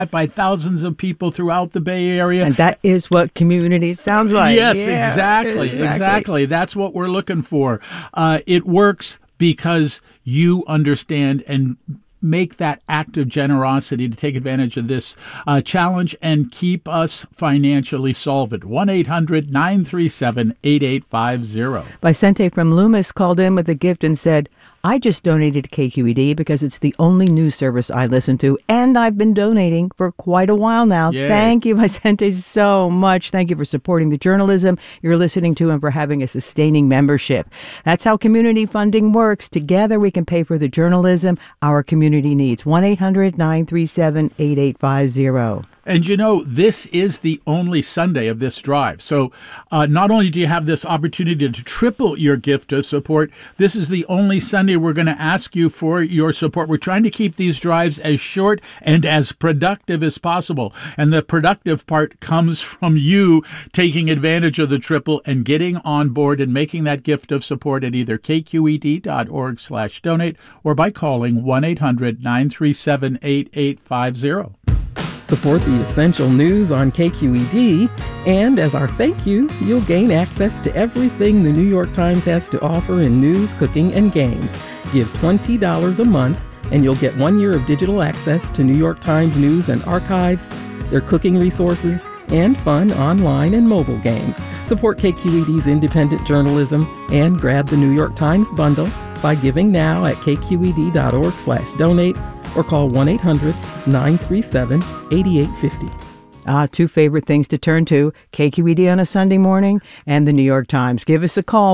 by thousands of people throughout the Bay Area. And that is what community sounds like. Yes, Yeah, exactly. That's what we're looking for. It works because you understand and make that act of generosity to take advantage of this challenge and keep us financially solvent. 1-800-937-8850. Vicente from Loomis called in with a gift and said, I just donated to KQED because it's the only news service I listen to, and I've been donating for quite a while now. Yay. Thank you, Vicente, so much. Thank you for supporting the journalism you're listening to and for having a sustaining membership. That's how community funding works. Together we can pay for the journalism our community needs. 1-800-937-8850. And you know, this is the only Sunday of this drive. So not only do you have this opportunity to triple your gift of support, this is the only Sunday we're going to ask you for your support. We're trying to keep these drives as short and as productive as possible. And the productive part comes from you taking advantage of the triple and getting on board and making that gift of support at either kqed.org/donate or by calling 1-800-937-8850. Support the essential news on KQED, and as our thank you, you'll gain access to everything the New York Times has to offer in news, cooking, and games. Give $20 a month, and you'll get 1 year of digital access to New York Times news and archives, their cooking resources, and fun online and mobile games. Support KQED's independent journalism and grab the New York Times bundle by giving now at kqed.org/donate or call 1-800-937-8850. Two favorite things to turn to, KQED on a Sunday morning and the New York Times. Give us a call,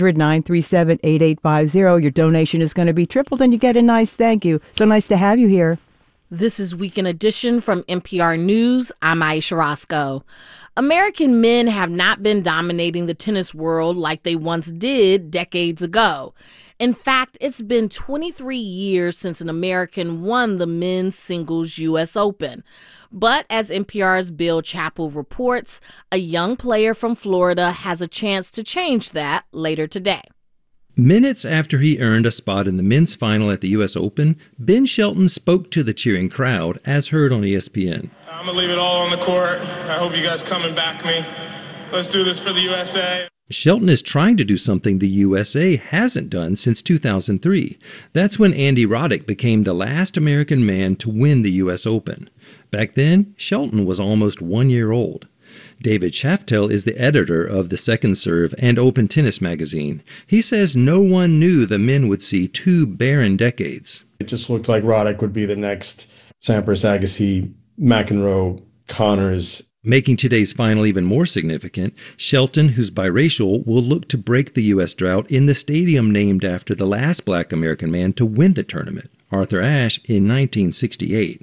1-800-937-8850. Your donation is going to be tripled and you get a nice thank you. So nice to have you here. This is Weekend Edition from NPR News. I'm Aisha Roscoe. American men have not been dominating the tennis world like they once did decades ago. In fact, it's been 23 years since an American won the men's singles U.S. Open. But as NPR's Bill Chappell reports, a young player from Florida has a chance to change that later today. Minutes after he earned a spot in the men's final at the U.S. Open, Ben Shelton spoke to the cheering crowd, as heard on ESPN. I'm going to leave it all on the court. I hope you guys come and back me. Let's do this for the USA. Shelton is trying to do something the USA hasn't done since 2003. That's when Andy Roddick became the last American man to win the U.S. Open. Back then, Shelton was almost 1 year old. David Shaftel is the editor of the Second Serve and Open Tennis magazine. He says no one knew the men would see two barren decades. It just looked like Roddick would be the next Sampras, Agassi, McEnroe, Connors. Making today's final even more significant, Shelton, who's biracial, will look to break the U.S. drought in the stadium named after the last black American man to win the tournament, Arthur Ashe, in 1968.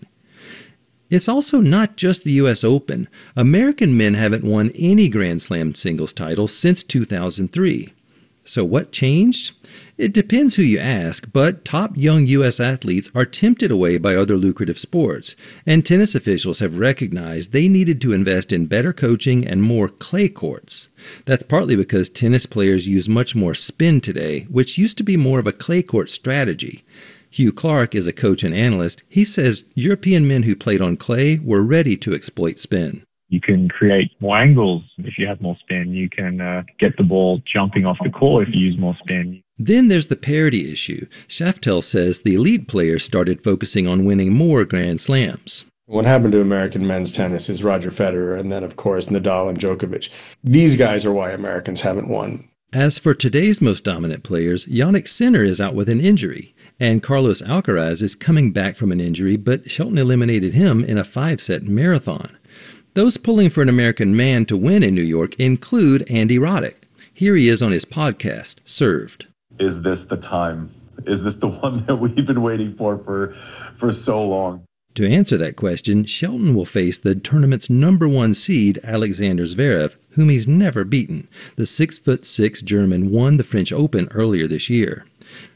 It's also not just the U.S. Open. American men haven't won any Grand Slam singles title since 2003. So what changed? It depends who you ask, but top young U.S. athletes are tempted away by other lucrative sports, and tennis officials have recognized they needed to invest in better coaching and more clay courts. That's partly because tennis players use much more spin today, which used to be more of a clay court strategy. Hugh Clark is a coach and analyst. He says European men who played on clay were ready to exploit spin. You can create more angles if you have more spin. You can get the ball jumping off the court if you use more spin. Then there's the parity issue. Shaftel says the elite players started focusing on winning more Grand Slams. What happened to American men's tennis is Roger Federer and then, of course, Nadal and Djokovic. These guys are why Americans haven't won. As for today's most dominant players, Jannik Sinner is out with an injury, and Carlos Alcaraz is coming back from an injury, but Shelton eliminated him in a 5-set marathon. Those pulling for an American man to win in New York include Andy Roddick. Here he is on his podcast, Served. Is this the time? Is this the one that we've been waiting for so long? To answer that question, Shelton will face the tournament's #1 seed, Alexander Zverev, whom he's never beaten. The 6'6" German won the French Open earlier this year.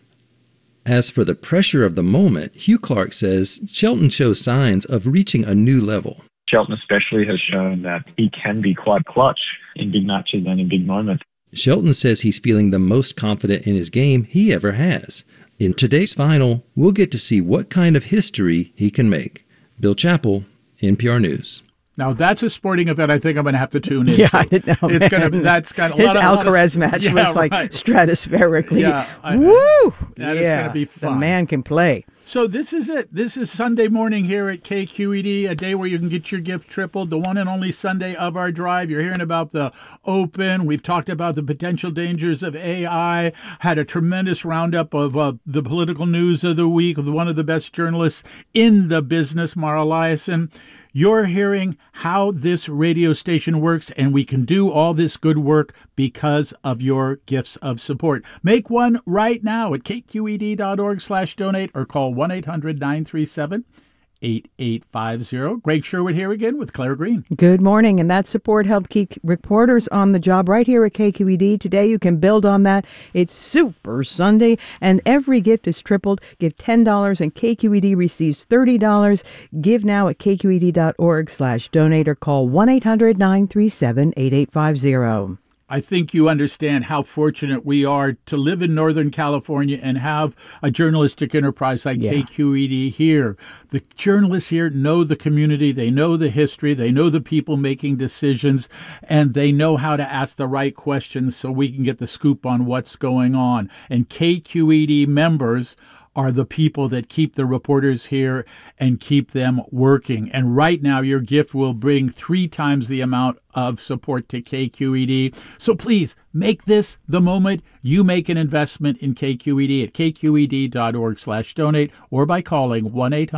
As for the pressure of the moment, Hugh Clark says Shelton shows signs of reaching a new level. Shelton especially has shown that he can be quite clutch in big matches and in big moments. Shelton says he's feeling the most confident in his game he ever has. In today's final, we'll get to see what kind of history he can make. Bill Chappell, NPR News. Now that's a sporting event I think I'm going to have to tune in. Yeah, I know. It's going to. That's got a His lot of Alcaraz match was like stratospherically. Woo! That is going to be fun. The man can play. So this is it. This is Sunday morning here at KQED, a day where you can get your gift tripled, the one and only Sunday of our drive. You're hearing about the open. We've talked about the potential dangers of AI, had a tremendous roundup of the political news of the week with one of the best journalists in the business, Mara Liasson. You're hearing how this radio station works, and we can do all this good work because of your gifts of support. Make one right now at kqed.org/donate or call 1-800-937-8850. Greg Sherwood here again with Claire Green. Good morning, and that support helped keep reporters on the job right here at KQED. Today you can build on that. It's Super Sunday, and every gift is tripled. Give $10 and KQED receives $30. Give now at kqed.org/donate or call 1-800-937-8850. I think you understand how fortunate we are to live in Northern California and have a journalistic enterprise like KQED here. The journalists here know the community, they know the history, they know the people making decisions, and they know how to ask the right questions so we can get the scoop on what's going on. And KQED members are the people that keep the reporters here and keep them working. And right now, your gift will bring 3 times the amount of support to KQED. So please make this the moment you make an investment in KQED at kqed.org/donate or by calling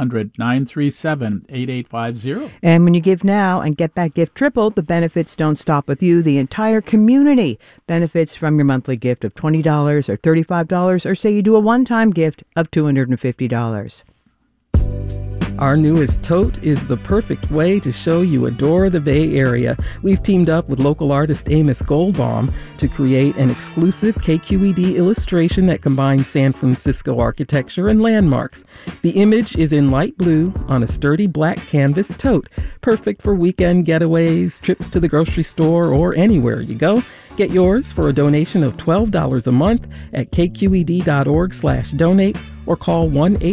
1-800-937-8850. And when you give now and get that gift tripled, the benefits don't stop with you. The entire community benefits from your monthly gift of $20 or $35, or say you do a one-time gift of $250. Our newest tote is the perfect way to show you adore the Bay Area. We've teamed up with local artist Amos Goldbaum to create an exclusive KQED illustration that combines San Francisco architecture and landmarks. The image is in light blue on a sturdy black canvas tote, perfect for weekend getaways, trips to the grocery store, or anywhere you go. Get yours for a donation of $12 a month at kqed.org/donate or call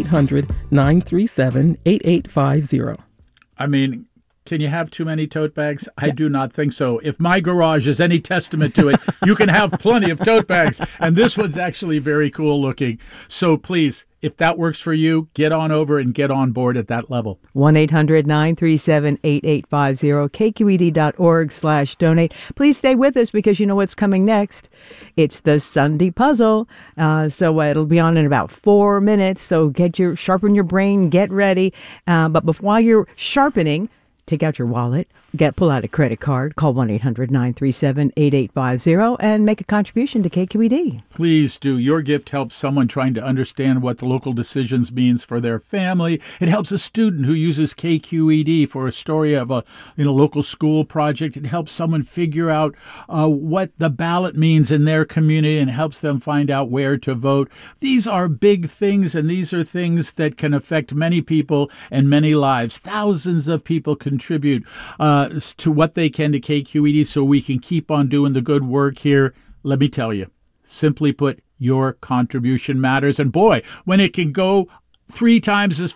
1-800-937-8850. I mean, can you have too many tote bags? I do not think so. If my garage is any testament to it, you can have plenty of tote bags. And this one's actually very cool looking. So please, if that works for you, get on over and get on board at that level. 1-800-937-8850, kqed.org/donate. Please stay with us because you know what's coming next. It's the Sunday Puzzle. So it'll be on in about 4 minutes. So sharpen your brain, get ready. But while you're sharpening, take out your wallet, pull out a credit card, call 1-800-937-8850, and make a contribution to KQED. Please do. Your gift helps someone trying to understand what the local decisions means for their family. It helps a student who uses KQED for a story of a local school project. It helps someone figure out what the ballot means in their community and helps them find out where to vote. These are big things, and these are things that can affect many people and many lives. Thousands of people contribute to what they can to KQED so we can keep on doing the good work here. Let me tell you, simply put, your contribution matters. And boy, when it can go 3 times as